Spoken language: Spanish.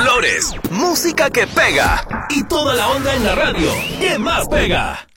Flores, música que pega y toda la onda en la radio. ¿Qué más pega?